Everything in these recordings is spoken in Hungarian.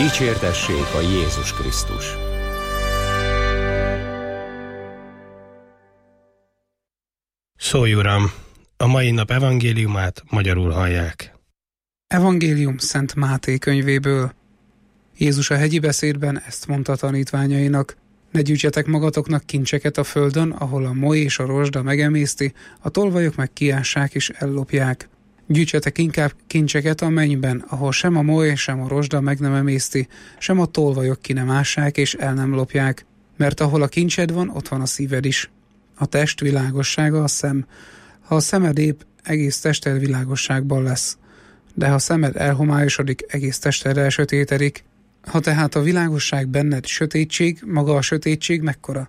Dicsértessék a Jézus Krisztus! Szólj, Uram! A mai nap evangéliumát magyarul hallják. Evangélium Szent Máté könyvéből. Jézus a hegyi beszédben ezt mondta tanítványainak: ne gyűjtsetek magatoknak kincseket a földön, ahol a moly és a rozsda megemészti, a tolvajok meg kiássák és ellopják. Gyűjtsetek inkább kincseket a mennyben, ahol sem a moly, sem a rozsda meg nem emészti, sem a tolvajok ki nem ássák és el nem lopják. Mert ahol a kincsed van, ott van a szíved is. A test világossága a szem. Ha a szemed épp, egész tested világosságban lesz. De ha a szemed elhomályosodik, egész tested elsötétedik. Ha tehát a világosság benned sötétség, maga a sötétség mekkora?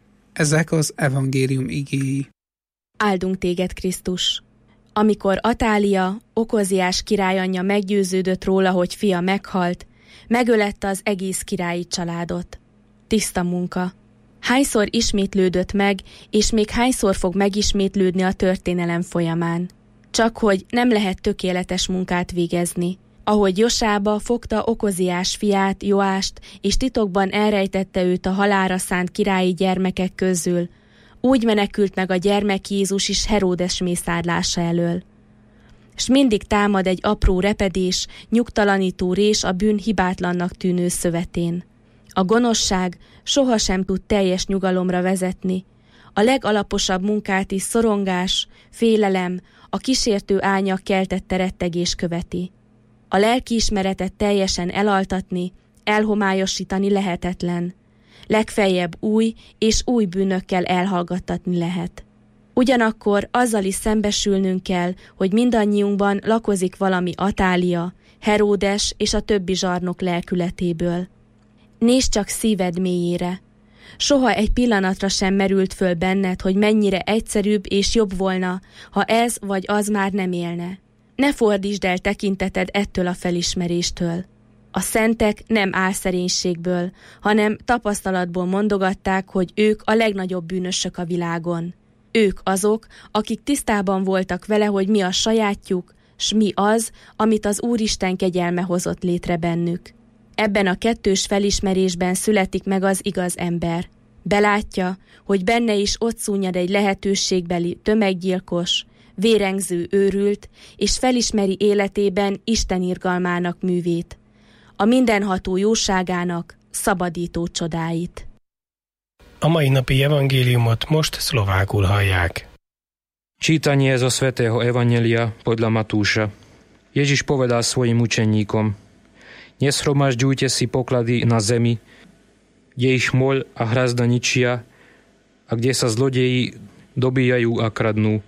Ezek az evangélium igéi. Áldunk téged, Krisztus! Amikor Atália, Okoziás királyanyja meggyőződött róla, hogy fia meghalt, megölette az egész királyi családot. Tiszta munka. Hányszor ismétlődött meg, és még hányszor fog megismétlődni a történelem folyamán. Csak hogy nem lehet tökéletes munkát végezni. Ahogy Josába fogta Okoziás fiát, Joást, és titokban elrejtette őt a halálra szánt királyi gyermekek közül, úgy menekült meg a gyermek Jézus is Heródes mészárlása elől. S mindig támad egy apró repedés, nyugtalanító rés a bűn hibátlannak tűnő szövetén. A gonoszság sohasem tud teljes nyugalomra vezetni. A legalaposabb munkát is szorongás, félelem, a kísértő árnyak keltette rettegés követi. A lelkiismeretet teljesen elaltatni, elhomályosítani lehetetlen. Legfeljebb új és új bűnökkel elhallgattatni lehet. Ugyanakkor azzal is szembesülnünk kell, hogy mindannyiunkban lakozik valami Atália, Heródes és a többi zsarnok lelkületéből. Nézd csak szíved mélyére. Soha egy pillanatra sem merült föl benned, hogy mennyire egyszerűbb és jobb volna, ha ez vagy az már nem élne. Ne fordítsd el tekinteted ettől a felismeréstől. A szentek nem álszerénységből, hanem tapasztalatból mondogatták, hogy ők a legnagyobb bűnösök a világon. Ők azok, akik tisztában voltak vele, hogy mi a sajátjuk, s mi az, amit az Úristen kegyelme hozott létre bennük. Ebben a kettős felismerésben születik meg az igaz ember. Belátja, hogy benne is ott szúnyad egy lehetőségbeli tömeggyilkos, vérengző őrült, és felismeri életében Isten irgalmának művét, a mindenható jóságának szabadító csodáit. A mai napi evangéliumot most szlovákul hallják. Čítanie zo svätého Evanjelia podľa Matúša. Ježiš povedal svojim učeníkom: Neshromažďujte si poklady na zemi, kde ich moľ a hrazda ničia a kde sa zlodeji dobíjajú a kradnú.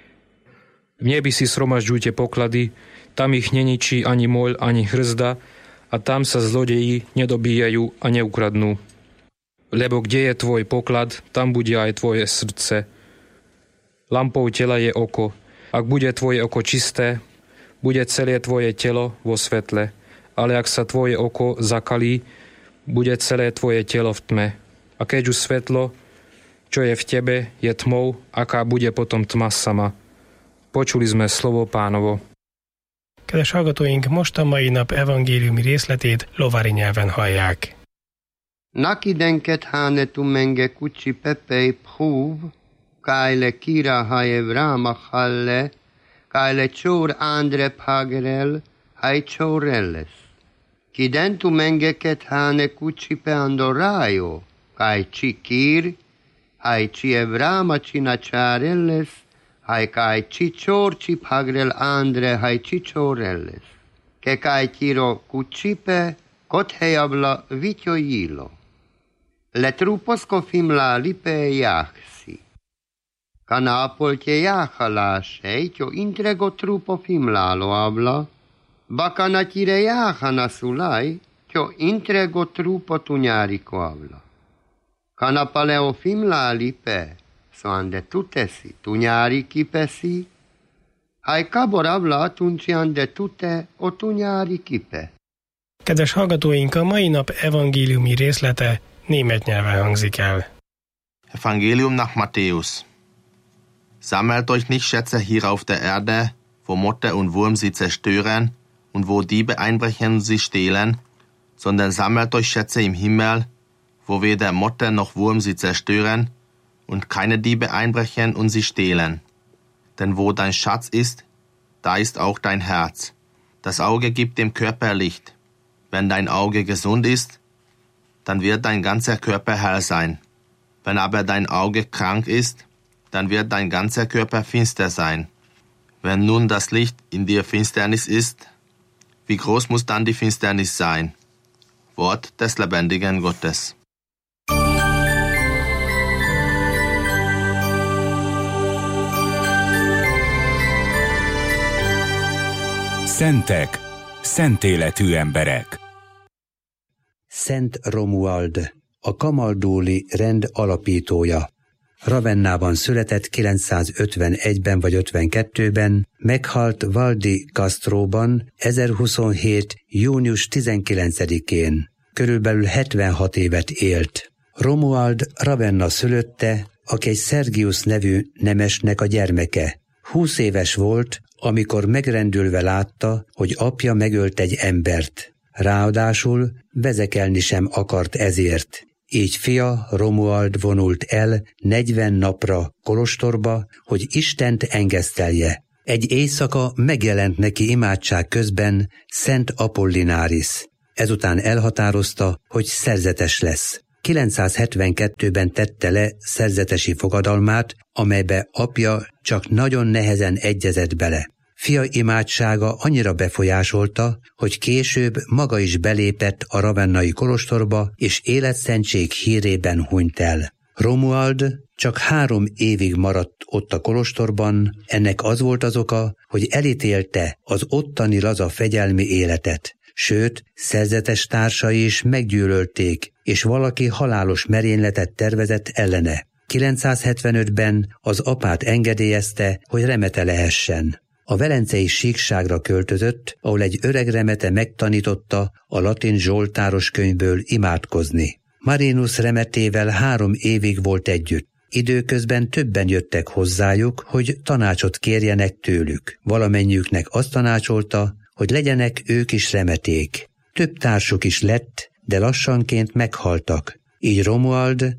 V nebi si shromažďujte poklady, tam ich neničí ani moľ, ani hrzda a tam sa zlodeji nedobíjajú a neukradnú. Lebo kde je tvoj poklad, tam bude aj tvoje srdce. Lampou tela je oko. Ak bude tvoje oko čisté, bude celé tvoje telo vo svetle. Ale ak sa tvoje oko zakalí, bude celé tvoje telo v tme. A keď už svetlo, čo je v tebe, je tmou, aká bude potom tma sama. Počuli sme slovo Pánovo. Kedves hallgatóink, most a mai nap evangéliumi részletét lovári nyelven hallják. Nakidenket hánetu menge kucsi pepei phúv, kájle kira hajev ráma halle, kájle csór ándre pagerel, haj csórelles. Kidentu mengeket háne kucsi pe andorájo, káj csi kír, haj csi evráma csina csárelles, haj káj csi csór csi pagerel ándre, haj csi csórelles. Ke káj kiro kucsi pe, kot hejabla vityo jilo. Le truposko fimla lipe jahsi. Kanapoltje jáhalásej, tyo intrego trupo fimlálo abla, bakanatire jáhana szulaj, tyo intrego trupo tunyáriko abla. Kanapaleo fimla lipe, soande tutesi tunyári kipesi, haj kabor abla tuncsiande tute o tunyári kipe. Kedves hallgatóink, a mai nap evangéliumi részlete német nyelven hangzik el. Evangelium nach Matthäus. Sammelt euch nicht Schätze hier auf der Erde, wo Motte und Wurm sie zerstören und wo Diebe einbrechen und sie stehlen, sondern sammelt euch Schätze im Himmel, wo weder Motte noch Wurm sie zerstören und keine Diebe einbrechen und sie stehlen. Denn wo dein Schatz ist, da ist auch dein Herz. Das Auge gibt dem Körper Licht. Wenn dein Auge gesund ist, dann wird dein ganzer Körper hell sein. Wenn aber dein Auge krank ist, dann wird dein ganzer Körper finster sein. Wenn nun das Licht in dir Finsternis ist, wie groß muss dann die Finsternis sein? Wort des lebendigen Gottes. Szentek, szent életű emberek. Szent Romuald, a kamaldóli rend alapítója. Ravennában született 951-ben vagy 52-ben, meghalt Val di Castróban 1027. június 19-én. Körülbelül 76 évet élt. Romuald Ravenna szülötte, aki egy Sergius nevű nemesnek a gyermeke. 20 éves volt, amikor megrendülve látta, hogy apja megölt egy embert. Ráadásul vezekelni sem akart ezért. Így fia Romuald vonult el 40 napra kolostorba, hogy Istent engesztelje. Egy éjszaka megjelent neki imádság közben Szent Apollinaris. Ezután elhatározta, hogy szerzetes lesz. 972-ben tette le szerzetesi fogadalmát, amelybe apja csak nagyon nehezen egyezett bele. Fia imádsága annyira befolyásolta, hogy később maga is belépett a ravennai kolostorba, és életszentség hírében hunyt el. Romuald csak 3 évig maradt ott a kolostorban, ennek az volt az oka, hogy elítélte az ottani laza fegyelmi életet. Sőt, szerzetes társai is meggyűlölték, és valaki halálos merényletet tervezett ellene. 975-ben az apát engedélyezte, hogy remete lehessen. A velencei síkságra költözött, ahol egy öreg remete megtanította a latin zsoltáros könyvből imádkozni. Marinus remetével 3 évig volt együtt. Időközben többen jöttek hozzájuk, hogy tanácsot kérjenek tőlük. Valamennyiüknek azt tanácsolta, hogy legyenek ők is remeték. Több társuk is lett, de lassanként meghaltak. Így Romuald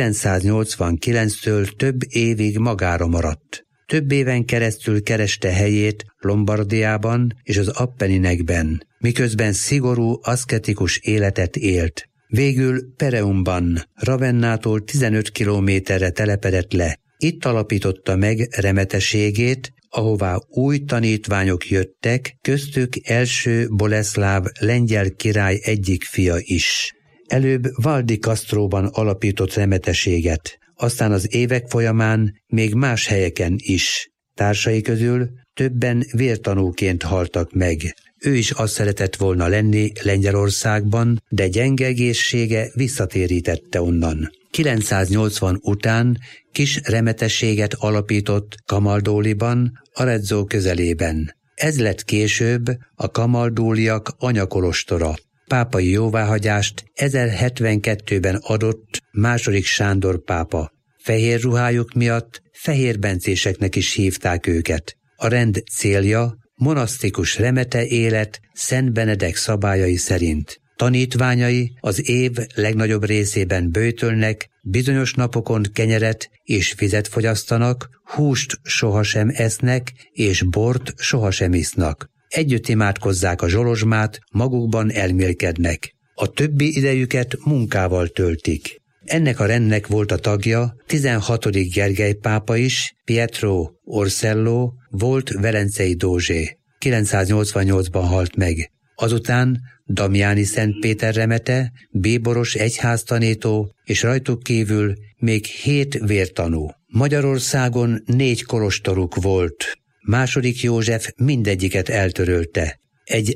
989-től több évig magára maradt. Több éven keresztül kereste helyét Lombardiában és az Appenninekben, miközben szigorú, aszketikus életet élt. Végül Pereumban, Ravennától 15 kilométerre telepedett le. Itt alapította meg remeteségét, ahová új tanítványok jöttek, köztük első Boleszláv lengyel király egyik fia is. Előbb Val di Castróban alapított remeteséget, aztán az évek folyamán még más helyeken is. Társai közül többen vértanúként haltak meg. Ő is azt szeretett volna lenni Lengyelországban, de gyenge egészsége visszatérítette onnan. 980 után kis remetességet alapított Camaldoliban, Arezzo közelében. Ez lett később a kamaldóliak anyakolostora. Pápai jóváhagyást 1072-ben adott II. Sándor pápa. Fehér ruhájuk miatt fehérbencéseknek is hívták őket. A rend célja monasztikus remete élet Szent Benedek szabályai szerint. Tanítványai az év legnagyobb részében böjtölnek, bizonyos napokon kenyeret és vizet fogyasztanak, húst sohasem esznek, és bort sohasem isznak. Együtt imádkozzák a zsolozsmát, magukban elmélkednek. A többi idejüket munkával töltik. Ennek a rendnek volt a tagja 16. Gergely pápa is, Pietro Orsello volt velencei dózsé. 988-ban halt meg. Azután Damiani Szent Péter remete, bíboros egyháztanító, és rajtuk kívül még 7 vértanú. Magyarországon 4 kolostoruk volt. II. József mindegyiket eltörölte. Egy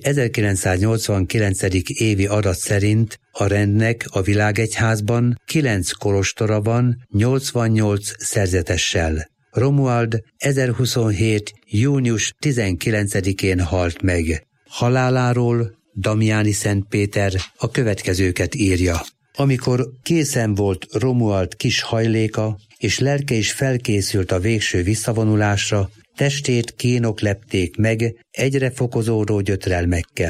1989. évi adat szerint a rendnek a világegyházban 9 kolostora van 88 szerzetessel. Romuald 1027. június 19-én halt meg. Haláláról Damiani Szent Péter a következőket írja. Amikor készen volt Romuald kis hajléka, és lelke is felkészült a végső visszavonulásra, testét kínok lepték meg egyre fokozódó gyötrelmekkel.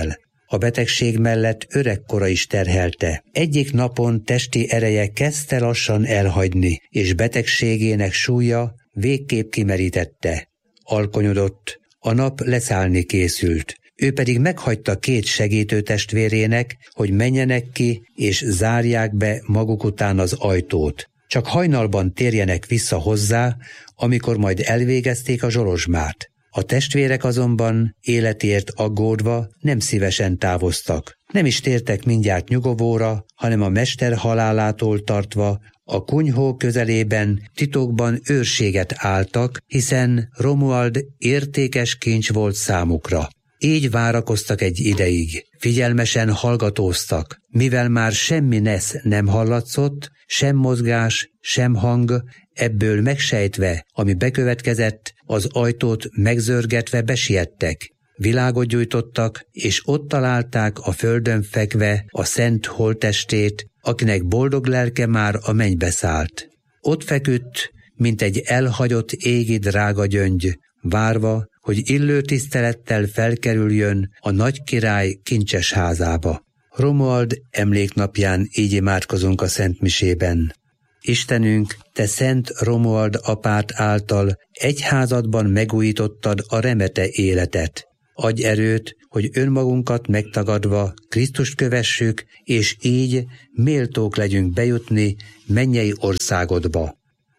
A betegség mellett öregkora is terhelte. Egyik napon testi ereje kezdte lassan elhagyni, és betegségének súlya végképp kimerítette. Alkonyodott, a nap leszállni készült. Ő pedig meghagyta 2 segítő testvérének, hogy menjenek ki és zárják be maguk után az ajtót. Csak hajnalban térjenek vissza hozzá, amikor majd elvégezték a zsolozsmát. A testvérek azonban életért aggódva nem szívesen távoztak. Nem is tértek mindjárt nyugovóra, hanem a mester halálától tartva a kunyhó közelében titokban őrséget álltak, hiszen Romuald értékes kincs volt számukra. Így várakoztak egy ideig, figyelmesen hallgatóztak, mivel már semmi nesz nem hallatszott, sem mozgás, sem hang, ebből megsejtve, ami bekövetkezett, az ajtót megzörgetve besiettek. Világot gyújtottak, és ott találták a földön fekve a szent holttestét, akinek boldog lelke már a mennybe szállt. Ott feküdt, mint egy elhagyott égi drága gyöngy, várva, hogy illő tisztelettel felkerüljön a nagy király kincses házába. Romuald emléknapján így imádkozunk a szentmisében. Istenünk, te szent Romuald apát által egyházadban megújítottad a remete életet. Adj erőt, hogy önmagunkat megtagadva Krisztust kövessük, és így méltók legyünk bejutni mennyei országodba.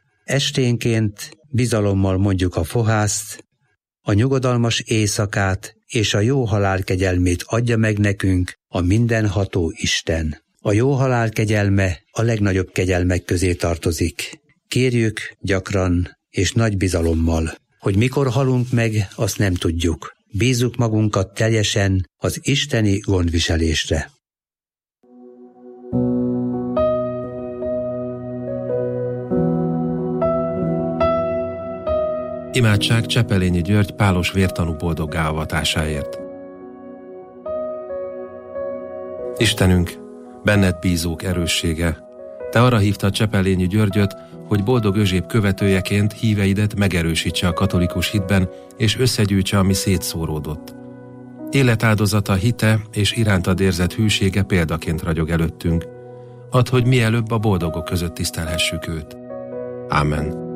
Esténként bizalommal mondjuk a fohászt, a nyugodalmas éjszakát és a jó halál kegyelmét adja meg nekünk a mindenható Isten. A jó halál kegyelme a legnagyobb kegyelmek közé tartozik. Kérjük gyakran és nagy bizalommal, hogy mikor halunk meg, azt nem tudjuk. Bízzuk magunkat teljesen az isteni gondviselésre. Imádság Csepelényi György pálos vértanú boldoggá avatásáért. Istenünk, benned bízók erőssége, te arra hívtad Csepelényi Györgyöt, hogy boldog Özséb követőjeként híveidet megerősítse a katolikus hitben, és összegyűjtse, ami szétszóródott. Életáldozata, hite és irántad érzett hűsége példaként ragyog előttünk. Add, hogy mielőbb a boldogok között tisztelhessük őt. Ámen.